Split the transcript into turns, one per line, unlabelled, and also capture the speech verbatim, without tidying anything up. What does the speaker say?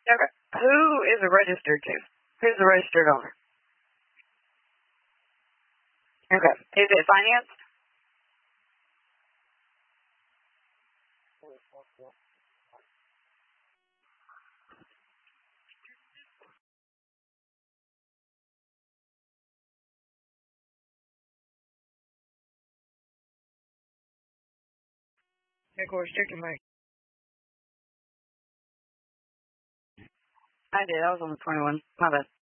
Okay. Who is it registered to? Who's the registered owner? Okay. Is it financed? Of course, chicken me. I did. I was on the twenty-one. My bad.